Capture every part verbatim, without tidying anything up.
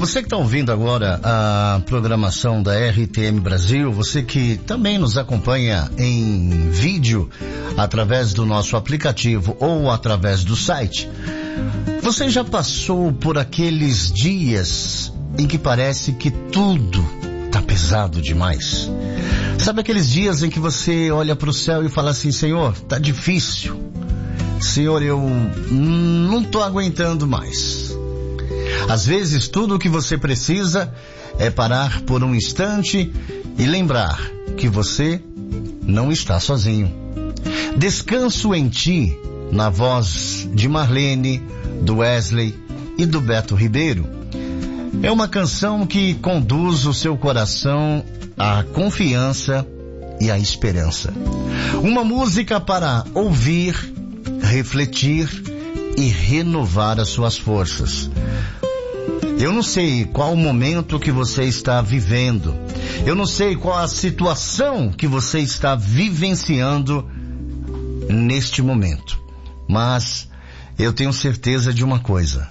Você que está ouvindo agora a programação da R T M Brasil, você que também nos acompanha em vídeo através do nosso aplicativo ou através do site, você já passou por aqueles dias em que parece que tudo tá pesado demais? Sabe aqueles dias em que você olha para o céu e fala assim: Senhor, tá difícil. Senhor, eu não tô aguentando mais. Às vezes tudo o que você precisa é parar por um instante e lembrar que você não está sozinho. Descanso em Ti, na voz de Marlene, do Wesley e do Beto Ribeiro, é uma canção que conduz o seu coração à confiança e à esperança. Uma música para ouvir, refletir e renovar as suas forças. Eu não sei qual o momento que você está vivendo. Eu não sei qual a situação que você está vivenciando neste momento. Mas eu tenho certeza de uma coisa: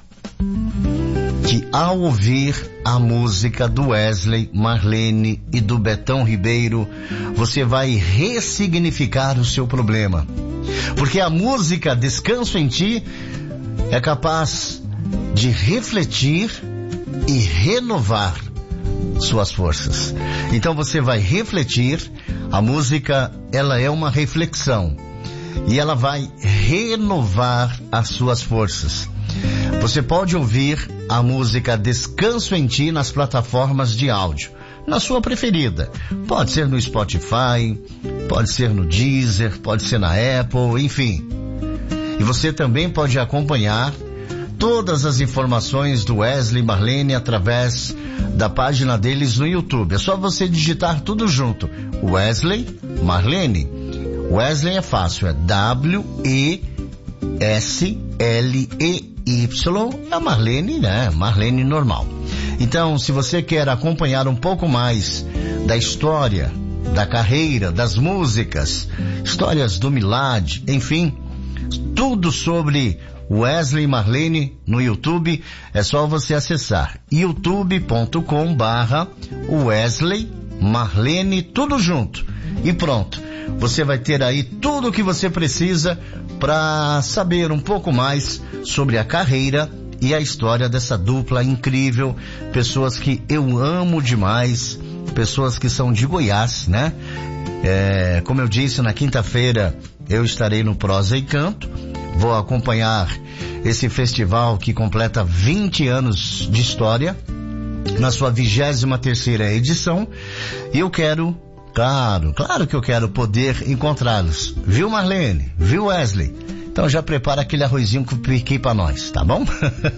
que ao ouvir a música do Wesley, Marlene e do Betão Ribeiro, você vai ressignificar o seu problema. Porque a música Descanso em Ti é capaz de refletir e renovar suas forças. Então você vai refletir. A música, ela é uma reflexão e ela vai renovar as suas forças. Você pode ouvir a música Descanso em Ti nas plataformas de áudio, na sua preferida. Pode ser no Spotify, pode ser no Deezer, pode ser na Apple, enfim. E você também pode acompanhar todas as informações do Wesley e Marlene através da página deles no YouTube. É só você digitar tudo junto: Wesley, Marlene. Wesley é fácil, é W E S L E Y. A Marlene, né? Marlene normal. Então, se você quer acompanhar um pouco mais da história, da carreira, das músicas, histórias do Milad, enfim, tudo sobre Wesley e Marlene no YouTube, é só você acessar youtube ponto com barra Wesley Marlene, tudo junto. E pronto, você vai ter aí tudo o que você precisa para saber um pouco mais sobre a carreira e a história dessa dupla incrível. Pessoas que eu amo demais, pessoas que são de Goiás, né? É, como eu disse, na quinta-feira eu estarei no Prosa e Canto. Vou acompanhar esse festival que completa vinte anos de história, na sua vigésima terceira edição. E eu quero, claro, claro que eu quero poder encontrá-los. Viu, Marlene? Viu, Wesley? Então já prepara aquele arrozinho com piqui pra nós, tá bom?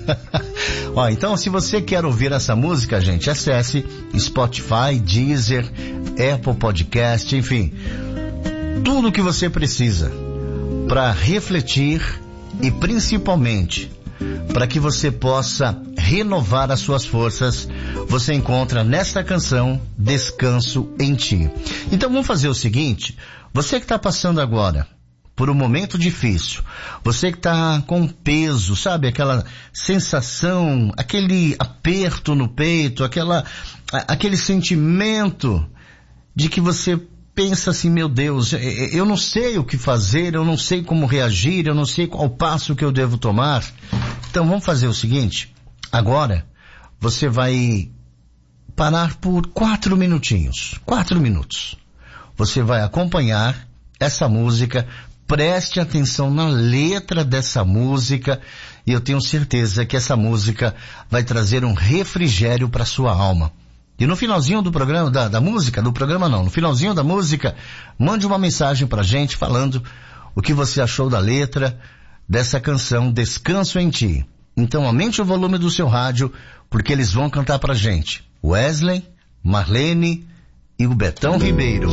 Ó, então se você quer ouvir essa música, gente, acesse Spotify, Deezer, Apple Podcast, enfim, tudo o que você precisa para refletir e principalmente para que você possa renovar as suas forças, você encontra nesta canção Descanso em Ti. Então vamos fazer o seguinte: você que está passando agora por um momento difícil, você que está com peso, sabe, aquela sensação, aquele aperto no peito, aquela, aquele sentimento de que você pensa assim: meu Deus, eu não sei o que fazer, eu não sei como reagir, eu não sei qual passo que eu devo tomar. Então vamos fazer o seguinte: agora você vai parar por quatro minutinhos, quatro minutos. Você vai acompanhar essa música, preste atenção na letra dessa música e eu tenho certeza que essa música vai trazer um refrigério para sua alma. E no finalzinho do programa, da, da música, do programa não, no finalzinho da música, mande uma mensagem pra gente falando o que você achou da letra dessa canção Descanso em Ti. Então aumente o volume do seu rádio, porque eles vão cantar pra gente. Wesley, Marlene e o Betão Ribeiro.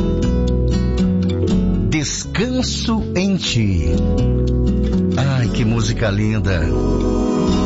Descanso em Ti. Ai, que música linda.